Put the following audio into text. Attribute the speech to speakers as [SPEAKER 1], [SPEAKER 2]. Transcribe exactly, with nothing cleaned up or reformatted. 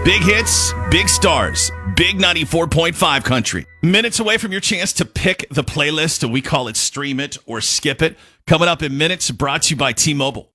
[SPEAKER 1] Big hits, big stars, big ninety-four point five country. Minutes away from your chance to pick the playlist. We call it Stream It or Skip It. Coming up in minutes, brought to you by T-Mobile.